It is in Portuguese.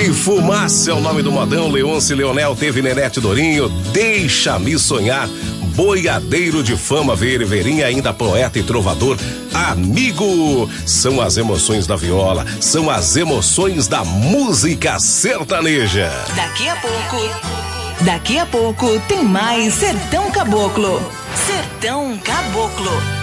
E Fumaça é o nome do modão. Leôncio Leonel teve Nenete Dorinho. Deixa-me sonhar. Boiadeiro de fama, Verinha, ainda poeta e trovador, amigo. São as emoções da viola, são as emoções da música sertaneja. Daqui a pouco tem mais Sertão Caboclo. Sertão Caboclo.